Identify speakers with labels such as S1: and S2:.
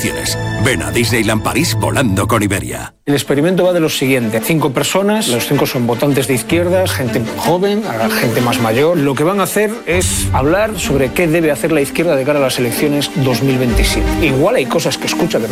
S1: vacaciones. Ven a Disneyland París volando con Iberia.
S2: El experimento va de lo siguiente: 5 personas, los 5 son votantes de izquierdas, gente joven, gente más mayor. Lo que van a hacer es hablar sobre qué debe hacer la izquierda de cara a las elecciones 2027. Igual hay cosas que escucha que no